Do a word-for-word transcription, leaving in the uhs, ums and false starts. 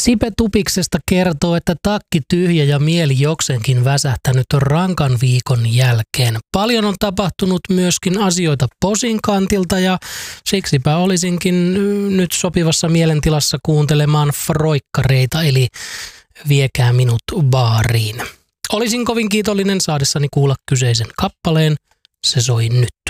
Sipe Tupiksesta kertoo, että takki tyhjä ja mieli jokseenkin väsähtänyt rankan viikon jälkeen. Paljon on tapahtunut myöskin asioita posin kantilta ja siksipä olisinkin nyt sopivassa mielentilassa kuuntelemaan froikkareita, eli Viekää minut baariin. Olisin kovin kiitollinen saadessani kuulla kyseisen kappaleen. Se soi nyt.